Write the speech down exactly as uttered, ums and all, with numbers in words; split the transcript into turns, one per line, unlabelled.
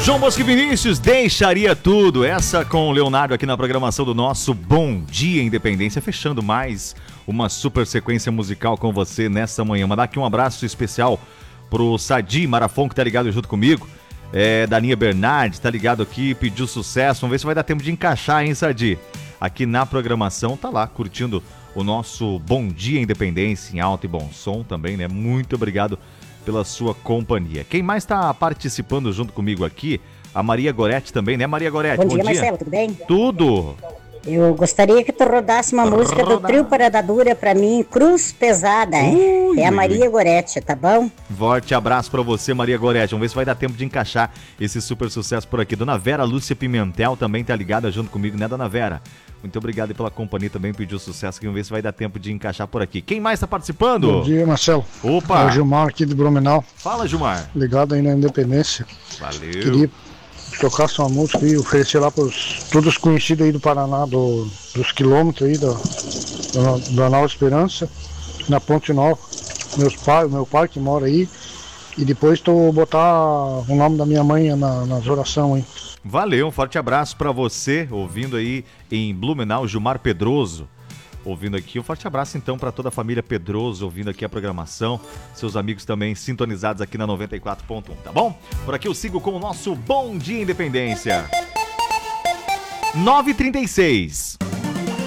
João Bosco e Vinícius, deixaria tudo. Essa com o Leonardo aqui na programação do nosso Bom Dia Independência, fechando mais uma super sequência musical com você nessa manhã. Mandar aqui um abraço especial pro Sadi Marafon, que tá ligado junto comigo. É, Daninha Bernardes, tá ligado aqui, pediu sucesso. Vamos ver se vai dar tempo de encaixar, hein, Sadi? Aqui na programação, tá lá, curtindo o nosso Bom Dia Independência em alto e bom som também, né? Muito obrigado pela sua companhia. Quem mais está participando junto comigo aqui? A Maria Goretti também, né, Maria Goretti?
Bom, bom dia, dia, Marcelo, tudo bem?
Tudo!
Eu gostaria que tu rodasse uma Roda. música do Trio Parada Dura pra mim, Cruz Pesada, hein? Ui, é a Maria ui. Goretti, tá bom?
Forte abraço pra você, Maria Goretti. Vamos ver se vai dar tempo de encaixar esse super sucesso por aqui. Dona Vera Lúcia Pimentel também tá ligada junto comigo, né, Dona Vera? Muito obrigado pela companhia, também pediu sucesso, que vamos ver se vai dar tempo de encaixar por aqui. Quem mais tá participando?
Bom dia, Marcelo.
Opa!
É o Gilmar aqui de Blumenau.
Fala, Gilmar.
Ligado aí na Independência.
Valeu.
Queria tocar sua música e oferecer lá para todos os conhecidos aí do Paraná, do, dos quilômetros aí da, da, da Nova Esperança, na Ponte Nova. Meus pais, meu pai que mora aí. E depois tu botar o nome da minha mãe na, nas orações aí.
Valeu, um forte abraço para você, ouvindo aí em Blumenau, Gilmar Pedroso. Ouvindo aqui, um forte abraço então para toda a família Pedroso, ouvindo aqui a programação, seus amigos também sintonizados aqui na noventa e quatro ponto um, tá bom? Por aqui eu sigo com o nosso Bom Dia Independência. nove e trinta e seis.